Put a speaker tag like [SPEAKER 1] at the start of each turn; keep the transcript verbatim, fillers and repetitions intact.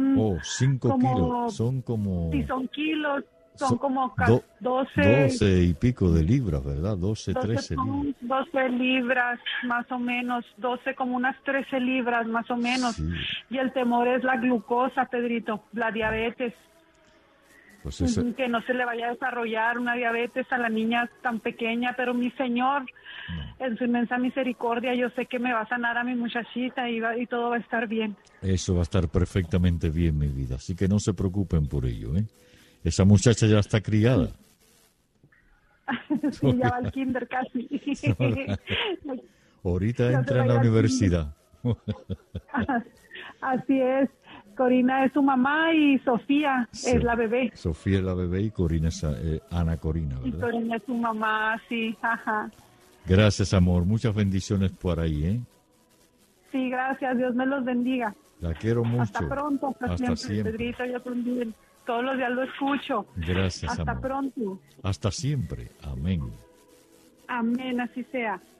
[SPEAKER 1] son
[SPEAKER 2] Oh, cinco
[SPEAKER 1] como,
[SPEAKER 2] kilos. Son como...
[SPEAKER 1] sí, son kilos, son,
[SPEAKER 2] son
[SPEAKER 1] como
[SPEAKER 2] do,
[SPEAKER 1] doce,
[SPEAKER 2] doce y pico de libras, ¿verdad? doce, trece libras.
[SPEAKER 1] doce libras, más o menos, doce, como unas trece libras, más o menos.
[SPEAKER 2] Sí.
[SPEAKER 1] Y el temor es la glucosa, Pedrito, la diabetes.
[SPEAKER 2] Pues ese...
[SPEAKER 1] Que no se le vaya a desarrollar una diabetes a la niña tan pequeña, pero mi Señor, no. en su inmensa misericordia, yo sé que me va a sanar a mi muchachita y, va, y todo va a estar bien.
[SPEAKER 2] Eso va a estar perfectamente bien, mi vida, así que no se preocupen por ello, ¿eh? Esa muchacha ya está criada.
[SPEAKER 1] Sí, ya va al kinder casi.
[SPEAKER 2] Ahorita entra en la universidad.
[SPEAKER 1] Así es. Corina es su mamá y Sofía sí. es la bebé.
[SPEAKER 2] Sofía es la bebé y Corina es eh, Ana Corina, ¿verdad?
[SPEAKER 1] Y Corina es su mamá, sí, ajá.
[SPEAKER 2] Gracias, amor. Muchas bendiciones por ahí, ¿eh?
[SPEAKER 1] Sí, gracias. Dios me los bendiga.
[SPEAKER 2] La quiero mucho.
[SPEAKER 1] Hasta pronto, hasta, hasta siempre, siempre. Pedrito, yo también. Todos los días lo escucho.
[SPEAKER 2] Gracias,
[SPEAKER 1] hasta
[SPEAKER 2] amor.
[SPEAKER 1] Hasta pronto.
[SPEAKER 2] Hasta siempre. Amén.
[SPEAKER 1] Amén, así sea.